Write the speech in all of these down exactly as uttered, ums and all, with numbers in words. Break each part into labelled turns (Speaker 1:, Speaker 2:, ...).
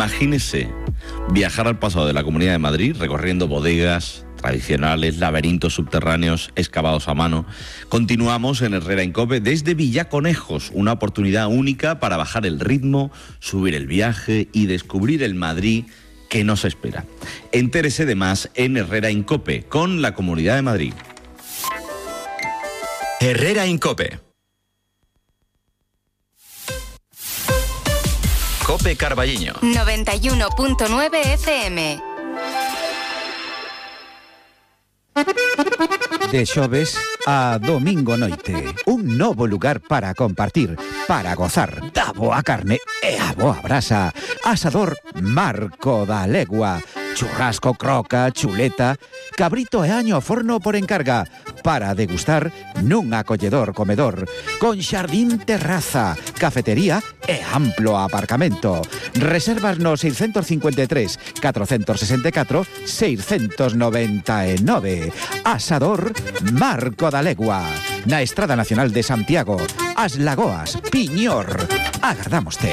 Speaker 1: Imagínese viajar al pasado de la Comunidad de Madrid recorriendo bodegas tradicionales, laberintos subterráneos excavados a mano. Continuamos en Herrera en Cope desde Villaconejos, una oportunidad única para bajar el ritmo, subir el viaje y descubrir el Madrid que nos espera. Entérese de más en Herrera en Cope con la Comunidad de Madrid.
Speaker 2: Herrera en Cope. Cope Carballiño.
Speaker 3: noventa y uno punto nueve F M.
Speaker 4: De xoves a domingo noite, un novo lugar para compartir, para gozar da boa carne e a boa brasa. Asador Marco da Legua, churrasco, croca, chuleta, cabrito e año ao forno por encarga, para degustar nun acolledor comedor, con xardín, terraza, cafetería e amplo aparcamento. Reservas no seiscentos cincuenta e tres, catrocentos sesenta e catro, seiscentos noventa e nove. Asador Marco da Legua, na Estrada Nacional de Santiago, As Lagoas, Piñor. Agardámoste.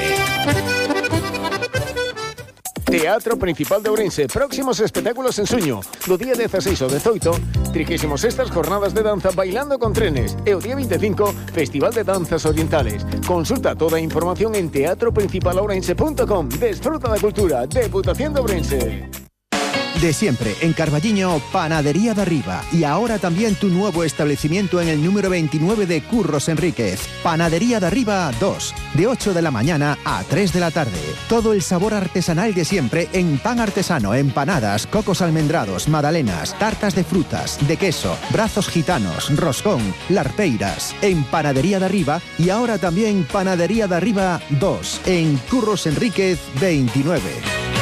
Speaker 5: Teatro Principal de Ourense, próximos espectáculos en Suño. Do día dieciséis ao dezoito, trigésimo sextas jornadas de danza Bailando con Trenes. E o día veinticinco, Festival de Danzas Orientales. Consulta toda a información en teatro principal ourense punto com. Desfruta da cultura, Deputación de Ourense.
Speaker 6: De siempre, en Carballiño, Panadería de Arriba. Y ahora también tu nuevo establecimiento en el número veintinueve de Curros Enríquez. Panadería de Arriba dos, de ocho de la mañana a tres de la tarde. Todo el sabor artesanal de siempre en pan artesano, empanadas, cocos almendrados, magdalenas, tartas de frutas, de queso, brazos gitanos, roscón, larpeiras. En Panadería de Arriba y ahora también Panadería de Arriba dos, en Curros Enríquez veintinueve.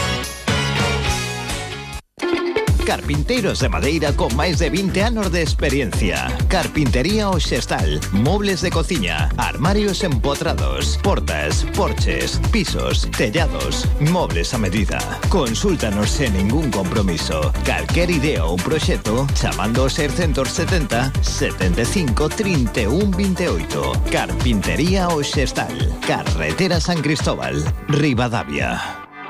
Speaker 7: Carpinteiros de madeira con máis de vinte anos de experiencia. Carpintería Oxestal, mobles de cociña, armarios empotrados, portas, porches, pisos, tellados, mobles a medida. Consúltanos sen ningún compromiso. Calquer idea ou proxecto chamando ao seiscentos setenta, setenta e cinco, trinta e un, vinte e oito. Carpintería Oxestal, Carretera San Cristóbal, Ribadavia.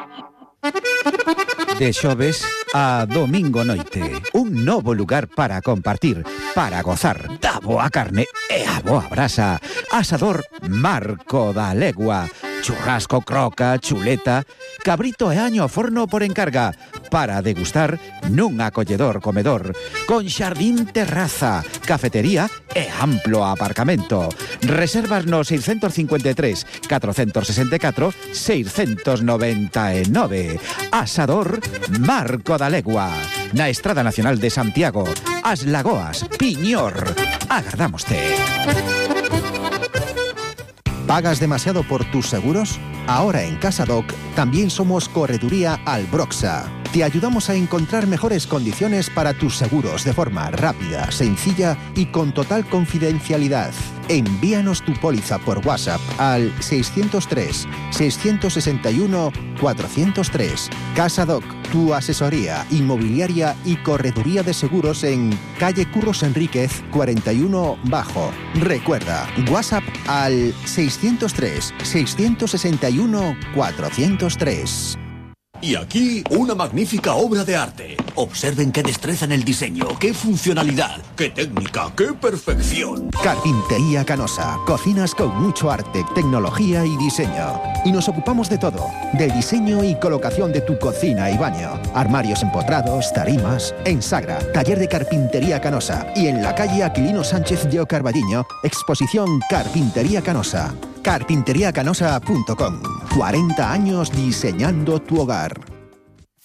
Speaker 4: De xoves a domingo noite, un novo lugar para compartir, para gozar da boa carne e a boa brasa. Asador Marco da Legua, churrasco, croca, chuleta, cabrito e año ao forno por encarga, para degustar nun acolledor comedor, con xardín, terraza, cafetería e amplo aparcamento. Reservas no seiscentos cincuenta e tres, catrocentos sesenta e catro, seiscentos noventa e nove. Asador Marco da Legua, na Estrada Nacional de Santiago, As Lagoas, Piñor. Agardámoste.
Speaker 6: ¿Pagas demasiado por tus seguros? Ahora en Casadoc también somos Correduría Albroxa. Te ayudamos a encontrar mejores condiciones para tus seguros de forma rápida, sencilla y con total confidencialidad. Envíanos tu póliza por WhatsApp al seiscientos tres, seiscientos sesenta y uno, cuatrocientos tres. Casadoc, tu asesoría inmobiliaria y correduría de seguros en calle Curros Enríquez cuarenta y uno Bajo. Recuerda, WhatsApp al seiscientos tres, seiscientos sesenta y uno, cuatrocientos tres.
Speaker 8: Y aquí, una magnífica obra de arte. Observen qué destreza en el diseño, qué funcionalidad, qué técnica, qué perfección.
Speaker 6: Carpintería Canosa. Cocinas con mucho arte, tecnología y diseño. Y nos ocupamos de todo. Del diseño y colocación de tu cocina y baño. Armarios empotrados, tarimas. En Sagra, taller de Carpintería Canosa. Y en la calle Aquilino Sánchez de Carballiño, exposición Carpintería Canosa. carpintería canosa punto com. cuarenta años diseñando tu hogar.